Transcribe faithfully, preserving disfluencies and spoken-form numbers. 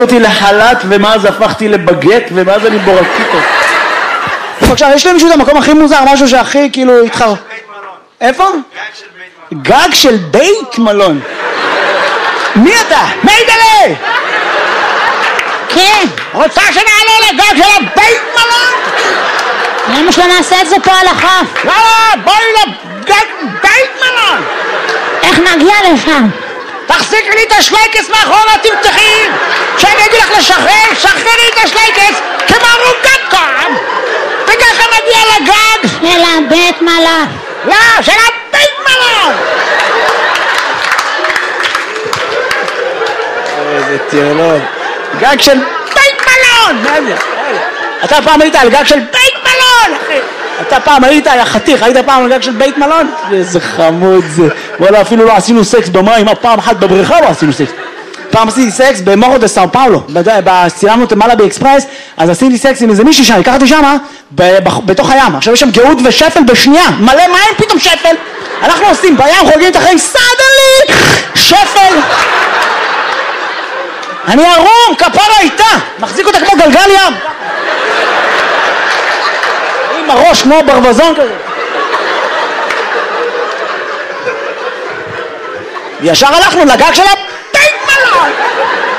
אותי לחלט, ומאז הפכתי לבגט, ומאז אני בורקיטו. בבקשה, יש לי מישהו את המקום הכי מוזר, משהו שהכי כאילו התחר... איפה? גג של בית מלון. מי אתה? מיידלה! כן. רוצה שנעלה לגג של הבית מלון? למה שלא נעשה את זה פה על החוף? לא, בואי לגג בית מלון! איך נגיע לשם? תחזיקי לי את השלייקס מאחורה, תמתחי! כשאני אגיד לך לשחרר, שחררי את השלייקס כמו רוגטקום! וככה נגיע לגג! של הבית מלון. לא, של הבית מלון! איזה טירלון. גג של בית מלון! מה זה? אתה פעם היית על גג של בית מלון, אחי! אתה פעם היית, היה חתיך, היית פעם על גג של בית מלון? איזה חמוד זה. וואלה, אפילו לא עשינו סקס במים, פעם אחת בבריכה לא עשינו סקס. פעם עשיתי סקס במורו דה סאו פאולו, צילמנו את מעלה באקספרס, אז עשיתי סקס עם איזה מישהי שם, לקחתי שמה, בתוך הים. עכשיו יש שם גאות ושפל בשנייה, מלא מים, פתאום שפל. אנחנו עושים בים, חוגגים את החיים, סדלי, שפל. אני ערום, כפרה איתה, מחזיק אותה כמו גלגל ים. עם הראש כמו ברווזון כזה. ישר הלכנו לגג של הבית מלון.